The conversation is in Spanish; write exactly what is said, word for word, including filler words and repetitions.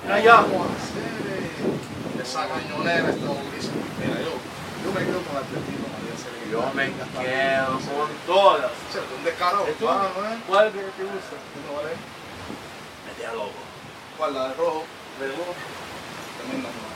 Allá. ¿Cómo hacer eh, esa cañonera está durísima? Mira, yo, yo me quedo con el atletismo, María Celeste. Yo me quedo con todas. O sea, un descaro, ¿Y tú? ah, ¿no es? ¿Cuál que te gusta? ¿Cuál es? Me queda loco. ¿Cuál? La de rojo. ¿De rojo? Tremenda.